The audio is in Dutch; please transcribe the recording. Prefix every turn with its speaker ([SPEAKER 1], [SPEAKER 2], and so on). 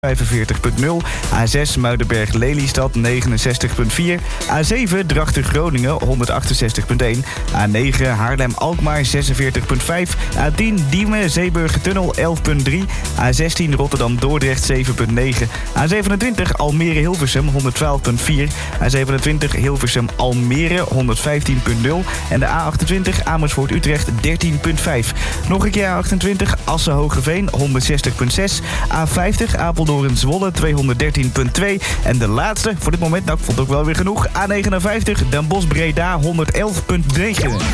[SPEAKER 1] 45.0. A6 Muidenberg-Lelystad 69.4. A7 Drachten-Groningen 168.1. A9 Haarlem-Alkmaar 46.5. A10 Diemen-Zeeburgertunnel 11.3. A16 Rotterdam-Dordrecht 7.9. A27 Almere-Hilversum 112.4. A27 Hilversum-Almere 115.0. En de A28 Amersfoort-Utrecht 13.5. Nog een keer A28 Assen-Hogeveen 160.6. A50 Apeldoorn-Zwolle 213.2. En de laatste voor dit moment, nou ik vond het ook wel weer genoeg. A59 Den Bosch-Breda 111.9.